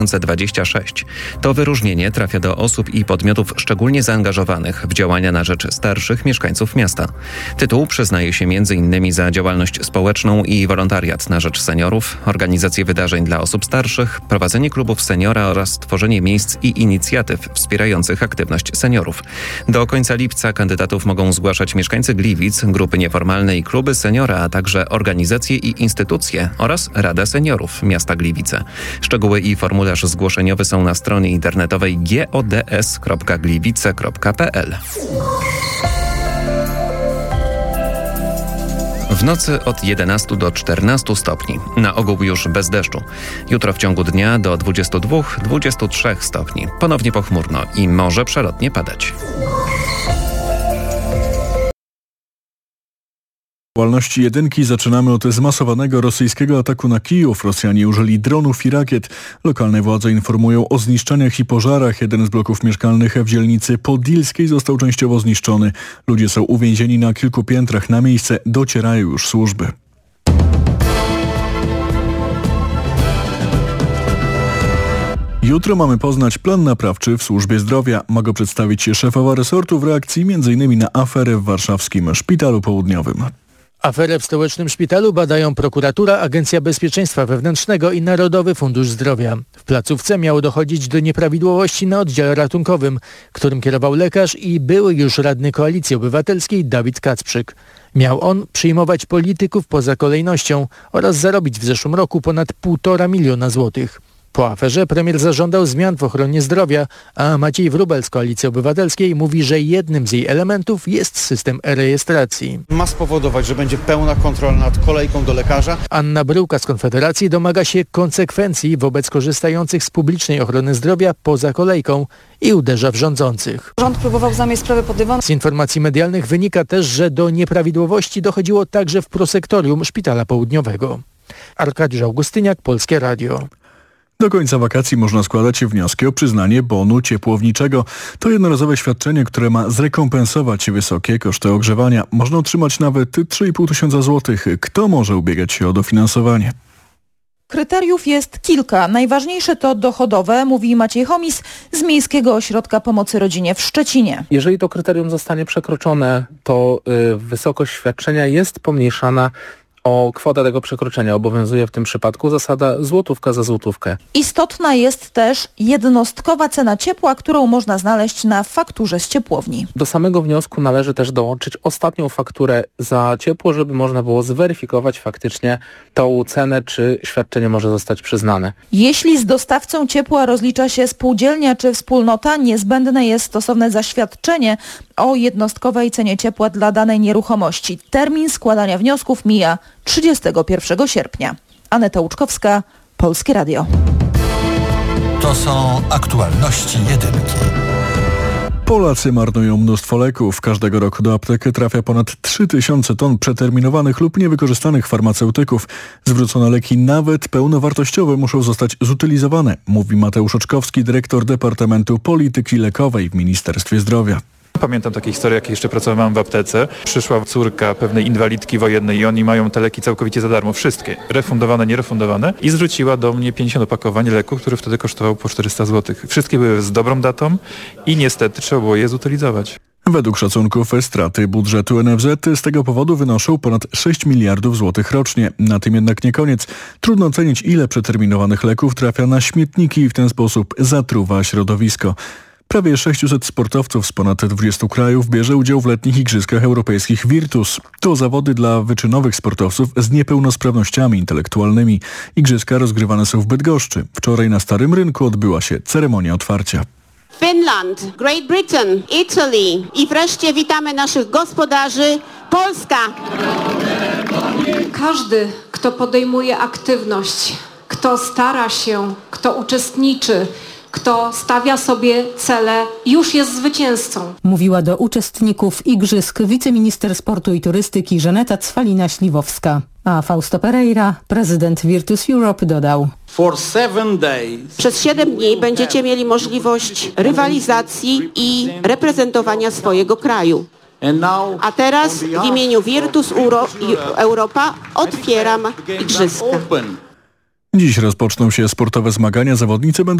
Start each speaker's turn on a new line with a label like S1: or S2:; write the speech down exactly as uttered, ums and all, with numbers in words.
S1: dwa tysiące dwudziesty szósty. To wyróżnienie trafia do osób i podmiotów szczególnie zaangażowanych w działania na rzecz starszych mieszkańców miasta. Tytuł przyznaje się między innymi za działalność społeczną i wolontariat na rzecz seniorów, organizację wydarzeń dla osób starszych, prowadzenie klubów seniora oraz tworzenie miejsc i inicjatyw wspierających aktywność seniorów. Do końca lipca kandydatów mogą zgłaszać mieszkańcy Gliwic, grupy nieformalne i kluby seniora, a także organizacje i instytucje oraz Rada Seniorów Miasta Gliwice. Szczegóły i formularz zgłoszeniowy są na stronie internetowej gods kropka gliwice kropka p l. W nocy od jedenastu do czternastu stopni. Na ogół już bez deszczu. Jutro w ciągu dnia do dwudziestu dwóch do dwudziestu trzech stopni. Ponownie pochmurno i może przelotnie padać.
S2: Działalności jedynki zaczynamy od zmasowanego rosyjskiego ataku na Kijów. Rosjanie użyli dronów i rakiet. Lokalne władze informują o zniszczeniach i pożarach. Jeden z bloków mieszkalnych w dzielnicy Podilskiej został częściowo zniszczony. Ludzie są uwięzieni na kilku piętrach. Na miejsce docierają już służby. Jutro mamy poznać plan naprawczy w służbie zdrowia. Ma go przedstawić szefowa resortu w reakcji między innymi na aferę w warszawskim Szpitalu Południowym.
S3: Aferę w stołecznym szpitalu badają prokuratura, Agencja Bezpieczeństwa Wewnętrznego i Narodowy Fundusz Zdrowia. W placówce miało dochodzić do nieprawidłowości na oddziale ratunkowym, którym kierował lekarz i były już radny Koalicji Obywatelskiej Dawid Kacprzyk. Miał on przyjmować polityków poza kolejnością oraz zarobić w zeszłym roku ponad półtora miliona złotych. Po aferze premier zażądał zmian w ochronie zdrowia, a Maciej Wróbel z Koalicji Obywatelskiej mówi, że jednym z jej elementów jest system e-rejestracji.
S4: Ma spowodować, że będzie pełna kontrola nad kolejką do lekarza.
S3: Anna Bryłka z Konfederacji domaga się konsekwencji wobec korzystających z publicznej ochrony zdrowia poza kolejką i uderza w rządzących.
S5: Rząd próbował zamieść sprawę poddywaną.
S3: Z informacji medialnych wynika też, że do nieprawidłowości dochodziło także w prosektorium Szpitala Południowego. Arkadiusz Augustyniak, Polskie Radio.
S2: Do końca wakacji można składać wnioski o przyznanie bonu ciepłowniczego. To jednorazowe świadczenie, które ma zrekompensować wysokie koszty ogrzewania. Można otrzymać nawet trzy i pół tysiąca złotych. Kto może ubiegać się o dofinansowanie?
S5: Kryteriów jest kilka. Najważniejsze to dochodowe, mówi Maciej Chomis z Miejskiego Ośrodka Pomocy Rodzinie w Szczecinie.
S6: Jeżeli to kryterium zostanie przekroczone, to y, wysokość świadczenia jest pomniejszana o kwotę tego przekroczenia. Obowiązuje w tym przypadku zasada złotówka za złotówkę.
S5: Istotna jest też jednostkowa cena ciepła, którą można znaleźć na fakturze z ciepłowni.
S6: Do samego wniosku należy też dołączyć ostatnią fakturę za ciepło, żeby można było zweryfikować faktycznie tą cenę, czy świadczenie może zostać przyznane.
S5: Jeśli z dostawcą ciepła rozlicza się spółdzielnia czy wspólnota, niezbędne jest stosowne zaświadczenie o jednostkowej cenie ciepła dla danej nieruchomości. Termin składania wniosków mija trzydziestego pierwszego sierpnia. Aneta Łuczkowska, Polskie Radio.
S7: To są aktualności jedynki.
S2: Polacy marnują mnóstwo leków. Każdego roku do apteki trafia ponad trzy tysiące ton przeterminowanych lub niewykorzystanych farmaceutyków. Zwrócone leki, nawet pełnowartościowe, muszą zostać zutylizowane, mówi Mateusz Oczkowski, dyrektor Departamentu Polityki Lekowej w Ministerstwie Zdrowia.
S8: Pamiętam takie historie, jak jeszcze pracowałem w aptece. Przyszła córka pewnej inwalidki wojennej i oni mają te leki całkowicie za darmo, wszystkie, refundowane, nierefundowane, i zwróciła do mnie pięćdziesiąt opakowań leku, który wtedy kosztował po czterysta złotych. Wszystkie były z dobrą datą i niestety trzeba było je zutylizować.
S2: Według szacunków straty budżetu N F Z z tego powodu wynoszą ponad sześć miliardów złotych rocznie. Na tym jednak nie koniec. Trudno ocenić, ile przeterminowanych leków trafia na śmietniki i w ten sposób zatruwa środowisko. Prawie sześciuset sportowców z ponad dwudziestu krajów bierze udział w letnich Igrzyskach Europejskich Virtus. To zawody dla wyczynowych sportowców z niepełnosprawnościami intelektualnymi. Igrzyska rozgrywane są w Bydgoszczy. Wczoraj na Starym Rynku odbyła się ceremonia otwarcia.
S9: Finland, Great Britain, Italy i wreszcie witamy naszych gospodarzy, Polska.
S10: Każdy, kto podejmuje aktywność, kto stara się, kto uczestniczy, kto stawia sobie cele, już jest zwycięzcą.
S11: Mówiła do uczestników Igrzysk wiceminister sportu i turystyki Żaneta Cwalina-Śliwowska. A Fausto Pereira, prezydent Virtus Europe, dodał:
S9: Przez siedem dni będziecie mieli możliwość rywalizacji i reprezentowania swojego kraju. A teraz w imieniu Virtus Euro- Europa otwieram Igrzyska.
S2: Dziś rozpoczną się sportowe zmagania. Zawodnicy będą